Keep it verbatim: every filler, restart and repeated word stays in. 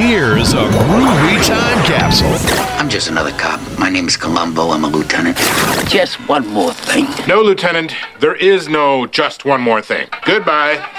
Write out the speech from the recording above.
Here's a groovy time capsule. I'm just another cop. My name is Columbo. I'm a lieutenant. Just one more thing. No, Lieutenant. There is no just one more thing. Goodbye.